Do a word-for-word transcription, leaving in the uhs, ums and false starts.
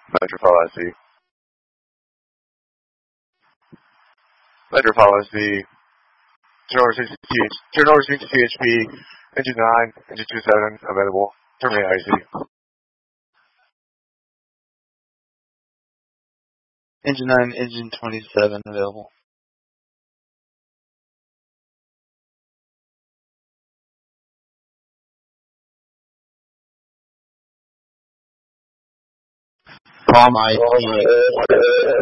Metrofile I C. Metrofile I C. Turn over sixty T H P. Engine nine. Engine two seven. Available. Terminate I C. Engine nine, engine twenty-seven available. Palm I C.